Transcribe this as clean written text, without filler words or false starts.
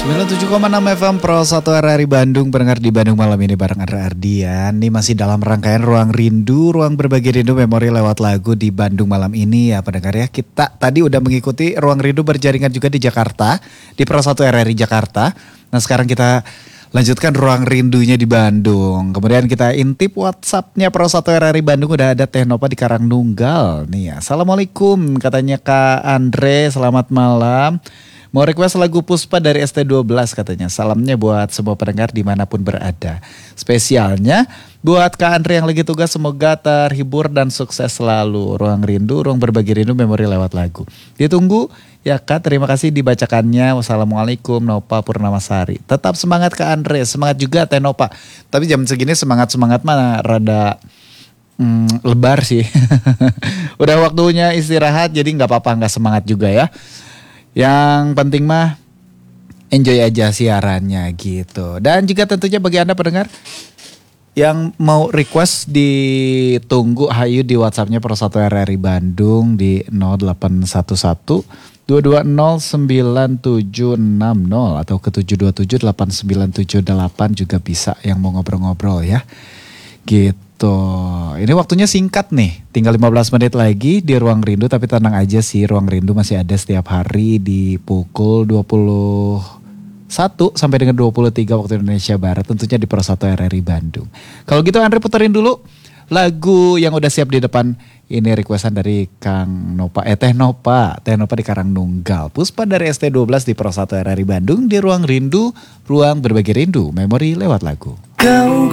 97,6 FM Pro 1 RRI Bandung. Pendengar di Bandung malam ini bareng Andra Ardian. Ini masih dalam rangkaian Ruang Rindu, ruang berbagi rindu memori lewat lagu di Bandung malam ini ya pendengar ya. Kita tadi udah mengikuti Ruang Rindu berjaringan juga di Jakarta, di Pro 1 RRI Jakarta. Nah sekarang kita lanjutkan Ruang Rindunya di Bandung. Kemudian kita intip WhatsApp-nya Pro 1 RRI Bandung. Udah ada Teh Nopa di Karangnunggal nih ya. Assalamualaikum katanya Kak Andre, selamat malam. Mau request lagu Puspa dari ST12 katanya. Salamnya buat semua pendengar dimanapun berada. Spesialnya buat Kak Andre yang lagi tugas, semoga terhibur dan sukses selalu. Ruang Rindu, ruang berbagi rindu memori lewat lagu. Ditunggu ya Kak, terima kasih dibacakannya. Wassalamualaikum Nopa Purnamasari. Tetap semangat Kak Andre, semangat juga Teh Nopa. Tapi jam segini semangat-semangat mana rada lebar sih. Udah waktunya istirahat jadi gak apa-apa gak semangat juga ya. Yang penting mah enjoy aja siarannya gitu. Dan juga tentunya bagi Anda pendengar yang mau request ditunggu Hayu di WhatsAppnya Pro 1 RRI Bandung di 0811 220 9760 atau ke 727 8978 juga bisa yang mau ngobrol-ngobrol ya. Gitu. Ini waktunya singkat nih. Tinggal 15 menit lagi di Ruang Rindu. Tapi tenang aja sih, Ruang Rindu masih ada setiap hari di pukul 21 sampai dengan 23 waktu Indonesia Barat. Tentunya di Pro 1 RRI Bandung. Kalau gitu Andre puterin dulu lagu yang udah siap di depan. Ini requestan dari Kang Nopa, Teh Nopa di Karangnunggal. Puspa dari ST12 di Pro 1 RRI Bandung di Ruang Rindu, ruang berbagi rindu, memori lewat lagu. Kau